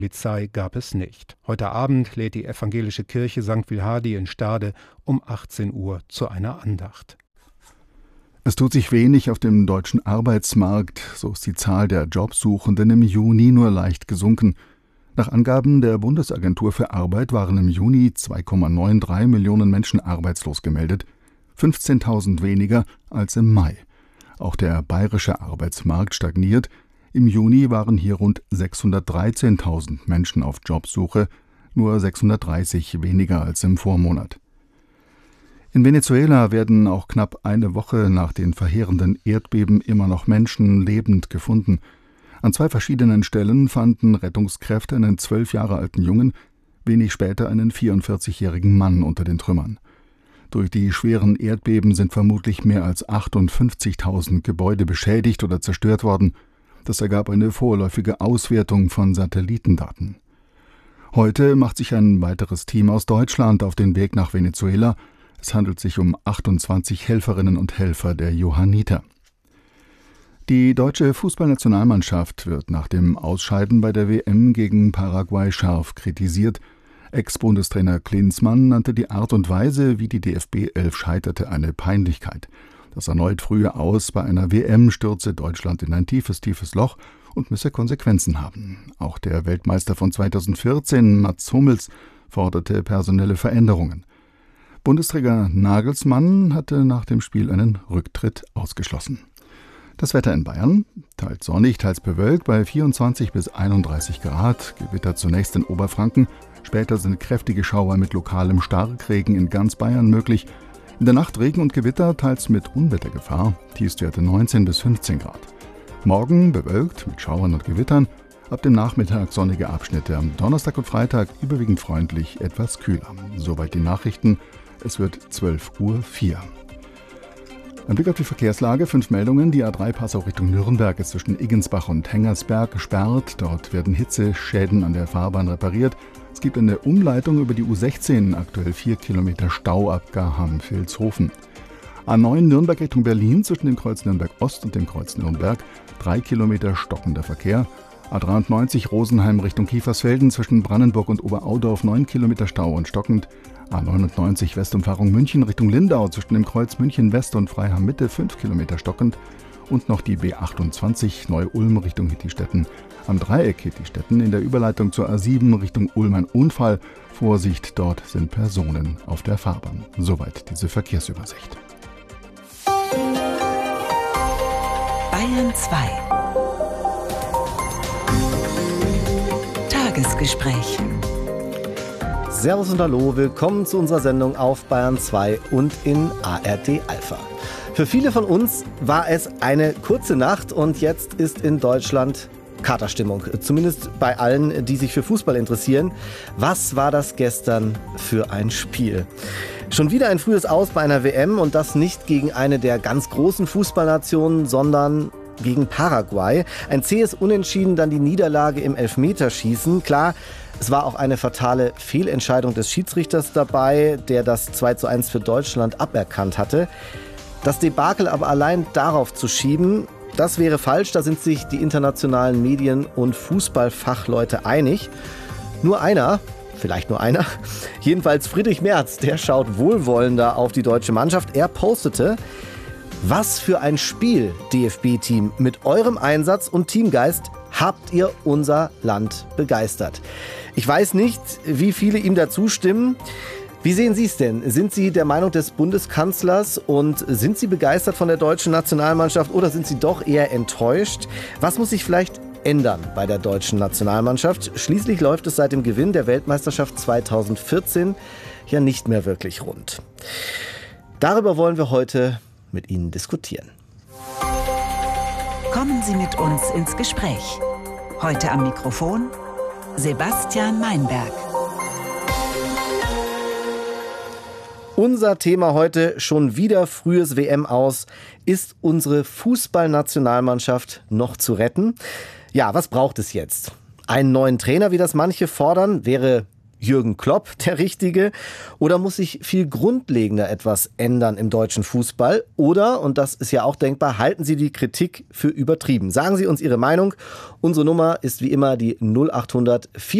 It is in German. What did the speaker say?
Polizei gab es nicht. Heute Abend lädt die evangelische Kirche St. Wilhardi in Stade um 18 Uhr zu einer Andacht. Es tut sich wenig auf dem deutschen Arbeitsmarkt, so ist die Zahl der Jobsuchenden im Juni nur leicht gesunken. Nach Angaben der Bundesagentur für Arbeit waren im Juni 2,93 Millionen Menschen arbeitslos gemeldet, 15.000 weniger als im Mai. Auch der bayerische Arbeitsmarkt stagniert. Im Juni waren hier rund 613.000 Menschen auf Jobsuche, nur 630 weniger als im Vormonat. In Venezuela werden auch knapp eine Woche nach den verheerenden Erdbeben immer noch Menschen lebend gefunden. An 2 verschiedenen Stellen fanden Rettungskräfte einen 12 Jahre alten Jungen, wenig später einen 44-jährigen Mann unter den Trümmern. Durch die schweren Erdbeben sind vermutlich mehr als 58.000 Gebäude beschädigt oder zerstört worden. Das ergab eine vorläufige Auswertung von Satellitendaten. Heute macht sich ein weiteres Team aus Deutschland auf den Weg nach Venezuela. Es handelt sich um 28 Helferinnen und Helfer der Johanniter. Die deutsche Fußballnationalmannschaft wird nach dem Ausscheiden bei der WM gegen Paraguay scharf kritisiert. Ex-Bundestrainer Klinsmann nannte die Art und Weise, wie die DFB 11 scheiterte, eine Peinlichkeit. Das erneut frühe Aus bei einer WM stürze Deutschland in ein tiefes Loch und müsse Konsequenzen haben. Auch der Weltmeister von 2014, Mats Hummels, forderte personelle Veränderungen. Bundestrainer Nagelsmann hatte nach dem Spiel einen Rücktritt ausgeschlossen. Das Wetter in Bayern: teils sonnig, teils bewölkt bei 24 bis 31 Grad, Gewitter zunächst in Oberfranken, später sind kräftige Schauer mit lokalem Starkregen in ganz Bayern möglich. In der Nacht Regen und Gewitter, teils mit Unwettergefahr, Tiefstwerte 19 bis 15 Grad. Morgen bewölkt mit Schauern und Gewittern, ab dem Nachmittag sonnige Abschnitte, am Donnerstag und Freitag überwiegend freundlich, etwas kühler. Soweit die Nachrichten. Es wird 12:04 Uhr. Ein Blick auf die Verkehrslage, 5 Meldungen. Die A3 Passau Richtung Nürnberg ist zwischen Iggensbach und Hengersberg gesperrt. Dort werden Hitzeschäden an der Fahrbahn repariert. Es gibt eine Umleitung über die U16, aktuell 4 Kilometer Stau ab Garham-Vilshofen. A9 Nürnberg Richtung Berlin zwischen dem Kreuz Nürnberg Ost und dem Kreuz Nürnberg, 3 Kilometer stockender Verkehr. A93 Rosenheim Richtung Kiefersfelden zwischen Brandenburg und Oberaudorf, 9 Kilometer Stau und stockend. A99 Westumfahrung München Richtung Lindau zwischen dem Kreuz München West und Freiham Mitte, 5 Kilometer stockend. Und noch die B28 Neu-Ulm Richtung Hittistetten. Am Dreieck Hittistetten in der Überleitung zur A7 Richtung Ulm ein Unfall. Vorsicht, dort sind Personen auf der Fahrbahn. Soweit diese Verkehrsübersicht. Bayern 2 Tagesgespräch. Servus und Hallo, willkommen zu unserer Sendung auf Bayern 2 und in ARD Alpha. Für viele von uns war es eine kurze Nacht und jetzt ist in Deutschland Katerstimmung. Zumindest bei allen, die sich für Fußball interessieren. Was war das gestern für ein Spiel? Schon wieder ein frühes Aus bei einer WM und das nicht gegen eine der ganz großen Fußballnationen, sondern gegen Paraguay. Ein zähes Unentschieden, dann die Niederlage im Elfmeterschießen. Klar, es war auch eine fatale Fehlentscheidung des Schiedsrichters dabei, der das 2:1 für Deutschland aberkannt hatte. Das Debakel aber allein darauf zu schieben, das wäre falsch. Da sind sich die internationalen Medien und Fußballfachleute einig. Nur einer, vielleicht nur einer, jedenfalls Friedrich Merz, der schaut wohlwollender auf die deutsche Mannschaft. Er postete: Was für ein Spiel, DFB-Team. Mit eurem Einsatz und Teamgeist habt ihr unser Land begeistert. Ich weiß nicht, wie viele ihm dazu stimmen. Wie sehen Sie es denn? Sind Sie der Meinung des Bundeskanzlers und sind Sie begeistert von der deutschen Nationalmannschaft oder sind Sie doch eher enttäuscht? Was muss sich vielleicht ändern bei der deutschen Nationalmannschaft? Schließlich läuft es seit dem Gewinn der Weltmeisterschaft 2014 ja nicht mehr wirklich rund. Darüber wollen wir heute mit Ihnen diskutieren. Kommen Sie mit uns ins Gespräch. Heute am Mikrofon Sebastian Meinberg. Unser Thema heute: schon wieder frühes WM-Aus. Ist unsere Fußballnationalmannschaft noch zu retten? Ja, was braucht es jetzt? Einen neuen Trainer, wie das manche fordern? Wäre Jürgen Klopp der Richtige? Oder muss sich viel grundlegender etwas ändern im deutschen Fußball? Oder, und das ist ja auch denkbar, halten Sie die Kritik für übertrieben? Sagen Sie uns Ihre Meinung. Unsere Nummer ist wie immer die 0800